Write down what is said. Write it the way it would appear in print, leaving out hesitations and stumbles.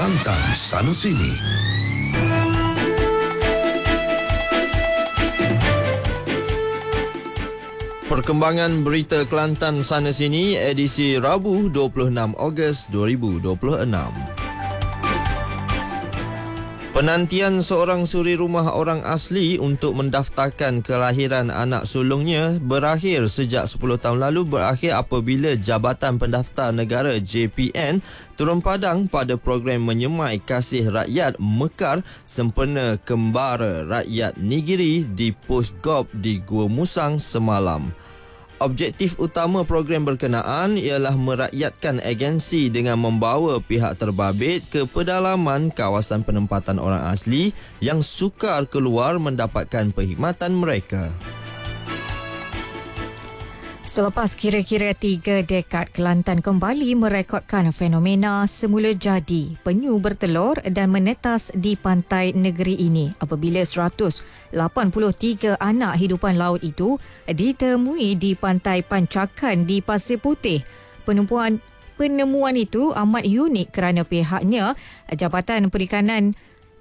Kelantan sana sini. Perkembangan berita Kelantan sana sini edisi Rabu 26 Ogos 2026. Penantian seorang suri rumah orang asli untuk mendaftarkan kelahiran anak sulungnya berakhir sejak 10 tahun lalu apabila Jabatan Pendaftar Negara JPN turun padang pada program menyemai kasih rakyat mekar sempena kembara rakyat Nigiri di Pos Gop di Gua Musang semalam. Objektif utama program berkenaan ialah merakyatkan agensi dengan membawa pihak terbabit ke pedalaman kawasan penempatan orang asli yang sukar keluar mendapatkan perkhidmatan mereka. Selepas kira-kira 3 dekad, Kelantan kembali merekodkan fenomena semula jadi, penyu bertelur dan menetas di pantai negeri ini apabila 183 anak hidupan laut itu ditemui di pantai Pancakan di Pasir Putih. Penemuan itu amat unik kerana pihaknya Jabatan Perikanan